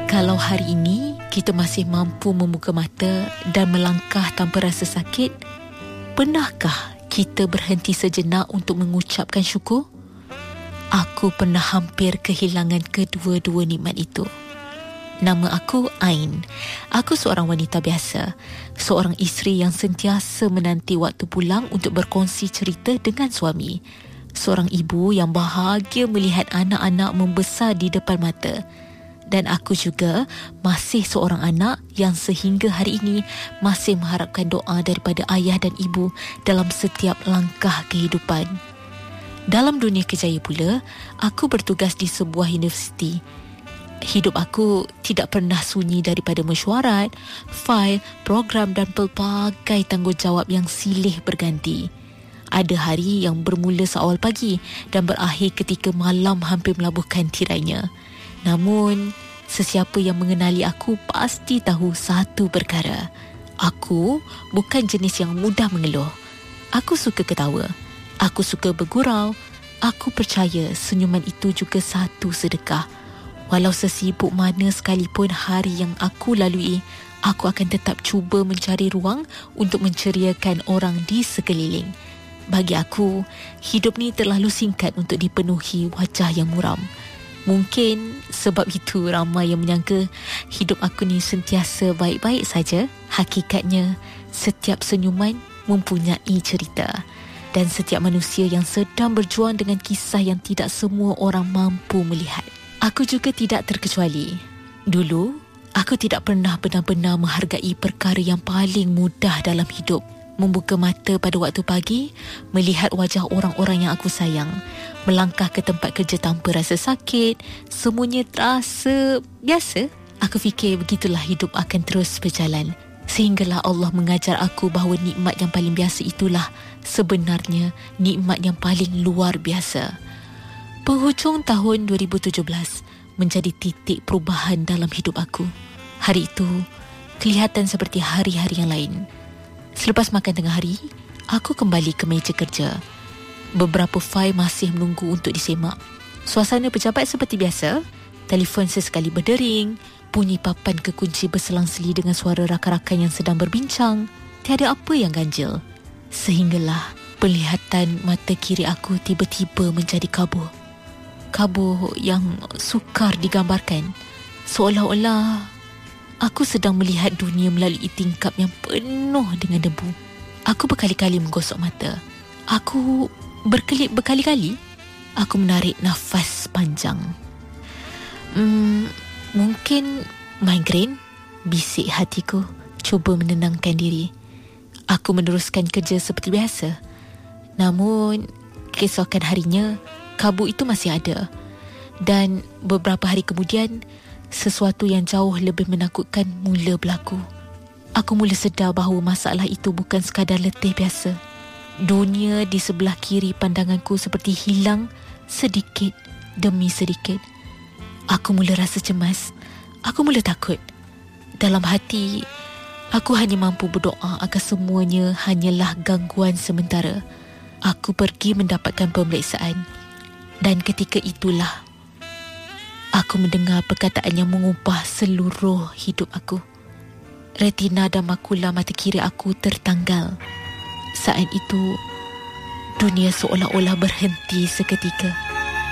Kalau hari ini kita masih mampu membuka mata dan melangkah tanpa rasa sakit, pernahkah kita berhenti sejenak untuk mengucapkan syukur? Aku pernah hampir kehilangan kedua-dua nikmat itu. Nama aku Ain. Aku seorang wanita biasa, seorang isteri yang sentiasa menanti waktu pulang untuk berkongsi cerita dengan suami. Seorang ibu yang bahagia melihat anak-anak membesar di depan mata. Dan aku juga masih seorang anak yang sehingga hari ini masih mengharapkan doa daripada ayah dan ibu dalam setiap langkah kehidupan. Dalam dunia kerjaya pula, aku bertugas di sebuah universiti. Hidup aku tidak pernah sunyi daripada mesyuarat, fail, program dan pelbagai tanggungjawab yang silih berganti. Ada hari yang bermula seawal pagi dan berakhir ketika malam hampir melabuhkan tirainya. Namun, sesiapa yang mengenali aku pasti tahu satu perkara. Aku bukan jenis yang mudah mengeluh. Aku suka ketawa. Aku suka bergurau. Aku percaya senyuman itu juga satu sedekah. Walau sesibuk mana sekalipun hari yang aku lalui, aku akan tetap cuba mencari ruang untuk menceriakan orang di sekeliling. Bagi aku, hidup ni terlalu singkat untuk dipenuhi wajah yang muram. Mungkin sebab itu ramai yang menyangka hidup aku ni sentiasa baik-baik saja. Hakikatnya, setiap senyuman mempunyai cerita. Dan setiap manusia yang sedang berjuang dengan kisah yang tidak semua orang mampu melihat. Aku juga tidak terkecuali. Dulu, aku tidak pernah benar-benar menghargai perkara yang paling mudah dalam hidup. Membuka mata pada waktu pagi, melihat wajah orang-orang yang aku sayang, melangkah ke tempat kerja tanpa rasa sakit, semuanya terasa biasa. Aku fikir begitulah hidup akan terus berjalan. Sehinggalah Allah mengajar aku bahawa nikmat yang paling biasa itulah sebenarnya nikmat yang paling luar biasa. Penghujung tahun 2017 menjadi titik perubahan dalam hidup aku. Hari itu kelihatan seperti hari-hari yang lain. Selepas makan tengah hari, aku kembali ke meja kerja. Beberapa fail masih menunggu untuk disemak. Suasana pejabat seperti biasa. Telefon sesekali berdering, bunyi papan kekunci berselang-seli dengan suara rakan-rakan yang sedang berbincang. Tiada apa yang ganjil. Sehinggalah penglihatan mata kiri aku tiba-tiba menjadi kabur. Kabur yang sukar digambarkan. Seolah-olah aku sedang melihat dunia melalui tingkap yang penuh dengan debu. Aku berkali-kali menggosok mata. Aku berkelip berkali-kali. Aku menarik nafas panjang. Mungkin migrain, bisik hatiku, cuba menenangkan diri. Aku meneruskan kerja seperti biasa. Namun, keesokan harinya, kabut itu masih ada. Dan beberapa hari kemudian, sesuatu yang jauh lebih menakutkan mula berlaku. Aku mula sedar bahawa masalah itu bukan sekadar letih biasa. Dunia di sebelah kiri pandanganku seperti hilang sedikit demi sedikit. Aku mula rasa cemas. Aku mula takut. Dalam hati, aku hanya mampu berdoa agar semuanya hanyalah gangguan sementara. Aku pergi mendapatkan pemeriksaan. Dan ketika itulah aku mendengar perkataan yang mengubah seluruh hidup aku. Retina dan makula mata kiri aku tertanggal. Saat itu, dunia seolah-olah berhenti seketika.